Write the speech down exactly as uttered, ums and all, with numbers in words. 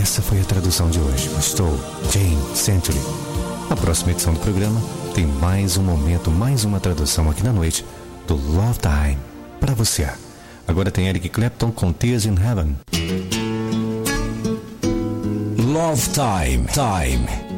essa foi a tradução de hoje. Gostou? Jane Century. Na próxima edição do programa tem mais um momento, mais uma tradução aqui na noite do Love Time para você. Agora tem Eric Clapton com Tears in Heaven. Love Time. Time.